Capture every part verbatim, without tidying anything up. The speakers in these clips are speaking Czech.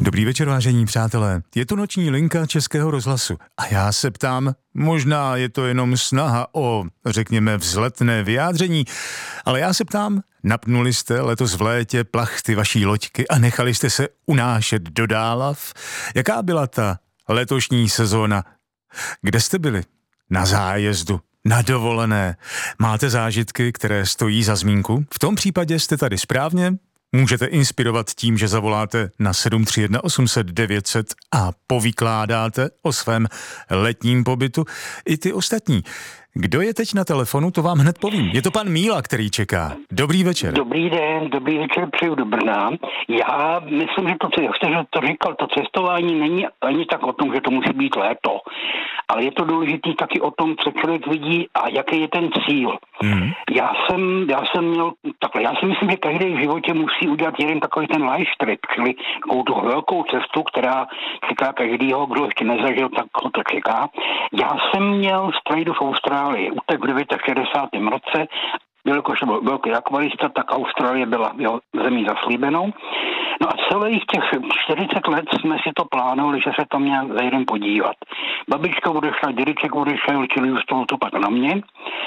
Dobrý večer, vážení přátelé. Je to noční linka Českého rozhlasu. A já se ptám, možná je to jenom snaha o, řekněme, vzletné vyjádření, ale já se ptám, napnuli jste letos v létě plachty vaší loďky a nechali jste se unášet do Dálav? Jaká byla ta letošní sezóna? Kde jste byli? Na zájezdu? Na dovolené? Máte zážitky, které stojí za zmínku? V tom případě jste tady správně. Můžete inspirovat tím, že zavoláte na sedm tři jedna osm set devět set a povykládáte o svém letním pobytu. I ty ostatní. Kdo je teď na telefonu, to vám hned povím. Je to pan Míla, který čeká. Dobrý večer. Dobrý den, dobrý večer, přeju do Brna. Já myslím, že to, co jste to říkal, to cestování není ani tak o tom, že to musí být léto, ale je to důležitý taky o tom, co člověk vidí a jaký je ten cíl. Mm. Já jsem, já jsem měl takhle, já si myslím, že každý v životě musí udělat jeden takový ten life trip, čili takovou tu velkou cestu, která čeká každýho, kdo ještě nezažil, tak ho to čeká. Já jsem měl strejdu v Austrálii, utek v šedesátém devátém roce, jelikož byl velký akvarista, tak Austrálie byla jeho zemí zaslíbenou. No a celých těch čtyřicet let jsme si to plánovali, že se tam měl za jeden podívat. Babička odešla, dědeček odešel, čili zůstalo to pak na mě.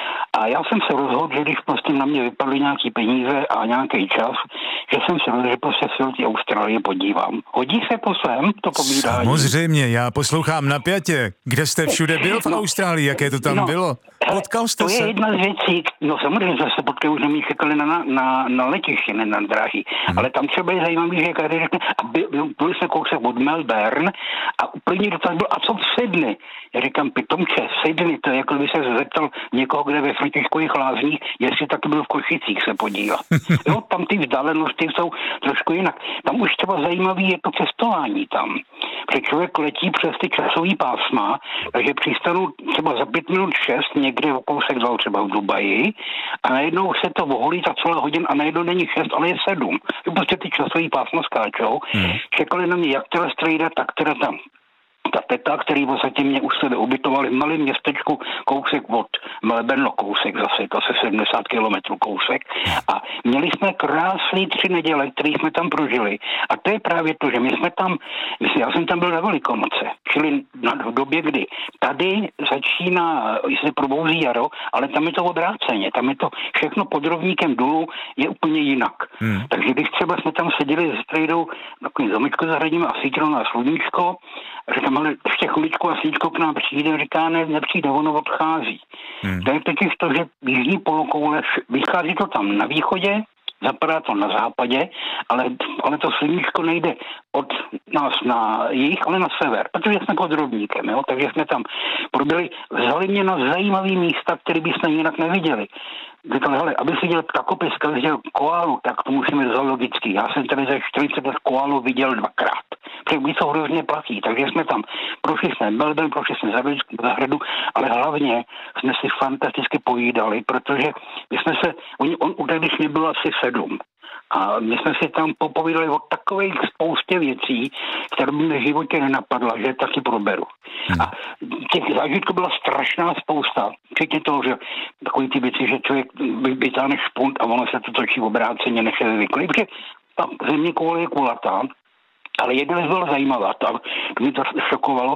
A já jsem se rozhodl, že když prostě na mě vypadly nějaký peníze a nějaký čas, že jsem se rozhodl, že prostě se do té Austrálie podívám. Hodí se to sem, to povídání? Samozřejmě, já poslouchám napjatě. Kde jste všude byl v no, Austrálii, jaké to tam no, bylo? Potkal jste to se? To je jedna z věcí, no samozřejmě, že se potkali, už mě čekali na, na, na letiště, ne na dráhy. Hmm. Ale tam třeba je zajímavý, že každý řekne, a by, byli jsme kousek od Melbourne a úplně dotaz byl, a co v Sydney? Já říkám, pitomče, Sydney, to je jako by se zeptal někoho, kde ve Františkových Lázních, jestli taky byl v Košicích se podívat. Jo, tam ty vzdálenosti jsou trošku jinak. Tam už třeba zajímavý je to cestování tam. Protože člověk letí přes ty časový pásma, takže přistanu třeba za pět minut šest někde o kousek dal třeba v Dubaji a najednou se to oholí za celé hodin a najednou není šest, ale je sedm. Prostě ty časový pásma skáčou. Hmm. Čekali na mě jak teda strejda, tak teda tam ta teta, který v podstatě mě u sebe ubytovali v malém městečku kousek od Melbourne, kousek zase, to asi sedmdesát kilometrů kousek. A měli jsme krásný tři neděle, které jsme tam prožili. A to je právě to, že my jsme tam, já jsem tam byl na Velikonoce, čili na, v době, kdy tady začíná, se probouzí jaro, ale tam je to obráceně, tam je to všechno pod rovníkem dolů je úplně jinak. Hmm. Takže když třeba jsme tam seděli s trejdou takovým zamečku zahradním a svítilo na sluníčko, říkám, ale ještě chviličku a slíčko k nám přijde, říká, ne, nepřijde, ono odchází. Hmm. To je totiž to, že jižní polokoule, vychází to tam na východě, zapadá to na západě, ale, ale to sluníčko nejde od nás na jih, ale na sever, protože jsme pod rovníkem, jo? Takže jsme tam probili, vzali mě na zajímavý místa, které bychom jinak neviděli. Říkali, hele, aby si viděl ptakopiska, viděl koálu, tak to musíme zoologický. Já jsem tady za čtyřicet let koálu viděl dvakrát. Protože jsou hrozně platí, takže jsme tam prošli jsme Melbourne, prošli jsme zahradu, ale hlavně jsme si fantasticky pojídali, protože my jsme se, on, on už když mě bylo asi sedm. A my jsme si tam popovídali o takových spoustě věcí, které by mě v životě nenapadla, že taky proberu. Hmm. A těch zážitků byla strašná spousta. Včetně toho, že takový ty věci, že člověk vytáhne špunt a ono se to točí obráceně, než je zvyklý. Protože ta země koule je kulatá, ale jedna věc byla zajímavá, to, to mě to šokovalo.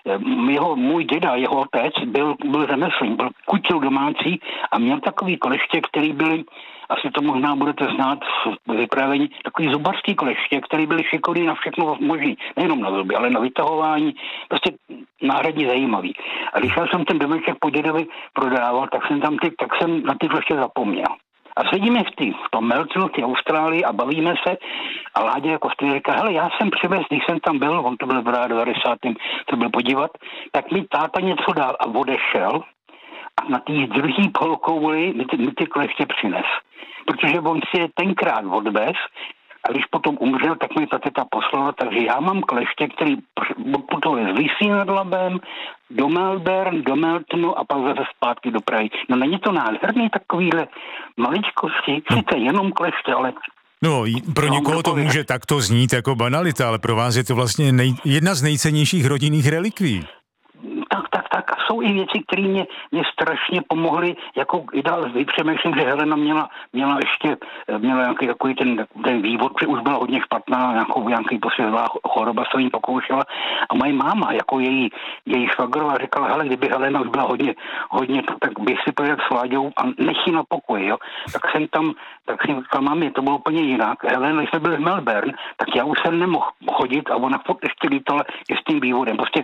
Jeho, můj děda, jeho otec byl, byl řemeslník, byl kutil domácí a měl takový kleště, který byly, asi to možná budete znát v vyprávění, takový zubarský kleště, který byly šikovný na všechno možný, nejenom na zuby, ale na vytahování, prostě náhradně zajímavý. A když já jsem ten domeček po dědovi prodával, tak jsem tam ty, tak jsem na ty kleště zapomněl. A sedíme v, tý, v tom Melbourne, v té Austrálii a bavíme se a Láďa jako stejně říká, hele, já jsem přivez, když jsem tam byl, on to byl v devadesátém to byl podívat, tak mi táta něco dal a odešel a na té druhý polokouli mi ty, mi ty kleště přines. Protože on si je tenkrát odvez a když potom umřel, tak mi ta teta poslala, takže já mám kleště, který putuje z Lysy nad Labem do Melbourne, do Meltonu a pak zase zpátky do Prahy. No není to nádherný takovýhle maličkosti, sice jenom kleště, ale... No, pro někoho to může takto znít jako banalita, ale pro vás je to vlastně nej, jedna z nejcennějších rodinných relikví. Tak, tak, tak. A jsou jsou i věci, které mě, mě strašně pomohly, jako i dál vypřemýšlím, že Helena měla, měla ještě, měla nějaký takový ten, ten vývod, že už byla hodně špatná, nějakou, nějaký posvědová choroba se jí pokoušela a moje máma, jako její, její švagrová, říkala, hele, kdyby Helena už byla hodně, hodně, tak bych si pojel s Láďou a nech jí na pokoji, jo. Tak jsem tam, tak jsem říkal, mami, to bylo úplně jinak. Helena, když jsme byli v Melbourne, tak já už jsem nemohl chodit a ona furt ještě lítala i s tím vývodem. Prostě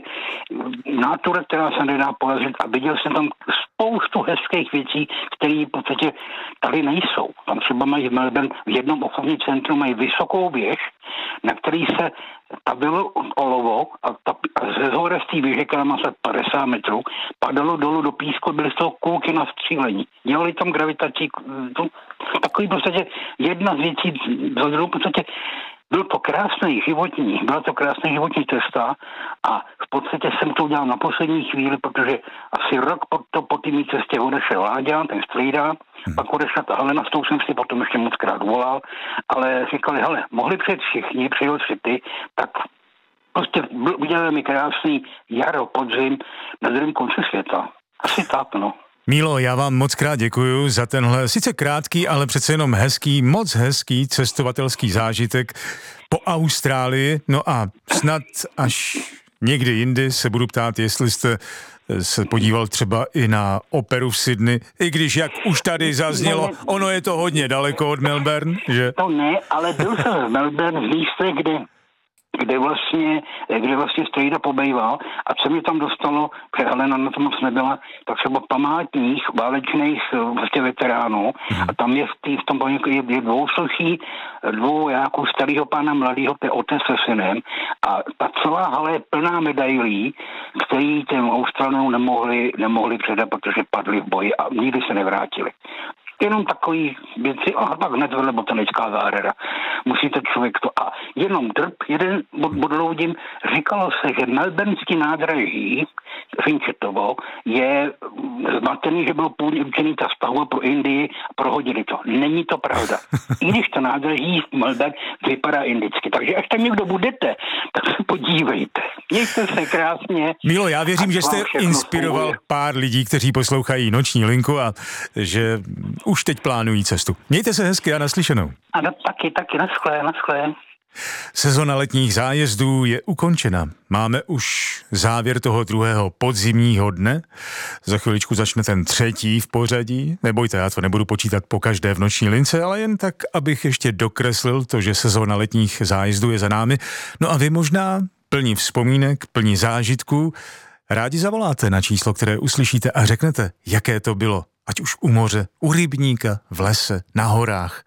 nátura, která se nedá porazit a viděl jsem tam spoustu hezkých věcí, které v podstatě tady nejsou. Tam třeba mají v Melbourne v jednom obchodním centru mají vysokou věž, na který se tavilo olovo a, ta, a ze zhora z té věže, která má se padesát metrů, padalo dolů do písku, byly z toho kulky na střílení. Dělali tam gravitaci, to, takový prostě jedna z věcí, za druhou podstatě byl to krásný životní, byla to krásný životní cesta a v podstatě jsem to udělal na poslední chvíli, protože asi rok po, to, po té mý cestě odešel Láďa, ten strýda, hmm. pak odešla ta Helena, s tou jsem si potom ještě moc krát volal, ale říkali, hele, mohli přijet všichni, přijel si ty, tak prostě udělali mi krásný jaro, podzim na druhém konci světa. Asi tak, no. Mílo, já vám moc krát děkuju za tenhle sice krátký, ale přece jenom hezký, moc hezký cestovatelský zážitek po Austrálii. No a snad až někdy jindy se budu ptát, jestli jste se podíval třeba i na operu v Sydney, i když, jak už tady zaznělo, ono je to hodně daleko od Melbourne, že? To ne, ale byl jsem v Melbourne v místě, kde kde vlastně, kde vlastně strýda pobejval a co mě tam dostalo, protože Helena na to moc nebyla, tak třeba památník válečných vlastně veteránů hmm. a tam je v, tý, v tom pamětku je, je dvousochý, dvou jako starého pána mladého, to je otec se synem a ta celá hala je plná medailí, který těm Australanům nemohli, nemohli předat, protože padli v boji a nikdy se nevrátili. Jenom takový věci, a pak hned vedle botanická zahrada. Musíte člověk to. A jenom drb, jeden bodloudím, říkalo se, že melbourneský nádraží Finchetovo je zmatený, že bylo původně určený ta stavba pro Indii a prohodili to. Není to pravda. I když to nádraží v Melbourne vypadá indicky. Takže až tam někdo budete, tak se podívejte. Mějte se krásně. Mílo, já věřím, že jste inspiroval funguje. Pár lidí, kteří poslouchají Noční linku a že už teď plánují cestu. Mějte se hezky a naslyšenou. A no, taky, taky, naschle, naschle. Sezona letních zájezdů je ukončena. Máme už závěr toho druhého podzimního dne. Za chviličku začne ten třetí v pořadí. Nebojte, já to nebudu počítat po každé v Noční lince, ale jen tak, abych ještě dokreslil to, že sezona letních zájezdů je za námi. No a vy možná plní vzpomínek, plní zážitků, rádi zavoláte na číslo, které uslyšíte a řeknete, jaké to bylo. Ať už u moře, u rybníka, v lese, na horách.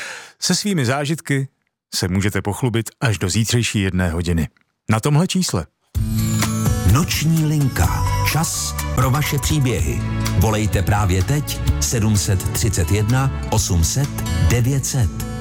Se svými zážitky se můžete pochlubit až do zítřejší jedné hodiny. Na tomhle čísle. Noční linka. Čas pro vaše příběhy. Volejte právě teď sedm set třicet jedna osm set devět set.